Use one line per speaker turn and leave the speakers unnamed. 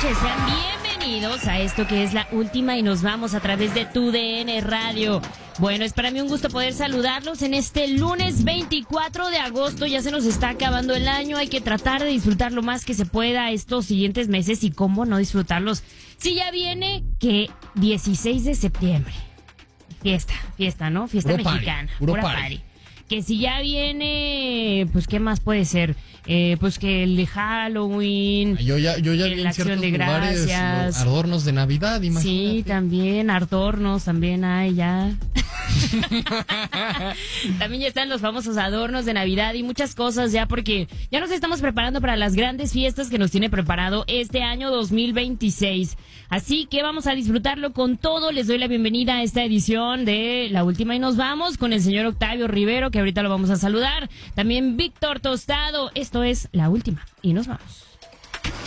noches, sean bienvenidos a esto que es La Última y nos vamos a través de tu DN Radio. Bueno, es para mí un gusto poder saludarlos en este lunes 24 de agosto. Ya se nos está acabando el año, hay que tratar de disfrutar lo más que se pueda estos siguientes meses y cómo no disfrutarlos. Si ya viene que 16 de septiembre, fiesta, ¿no? Fiesta
puro
mexicana,
party, puro party.
Que si ya viene, pues ¿qué más puede ser? Pues que el de Halloween.
Yo ya vi en ciertos lugares los adornos de Navidad, imagínate.
Sí, también, adornos también hay ya. También ya están los famosos adornos de Navidad y muchas cosas ya, porque ya nos estamos preparando para las grandes fiestas que nos tiene preparado este año 2026. Así que vamos a disfrutarlo con todo. Les doy la bienvenida a esta edición de La Última y nos vamos con el señor Octavio Rivero, que ahorita lo vamos a saludar. También Víctor Tostado. Esto es La Última y nos vamos.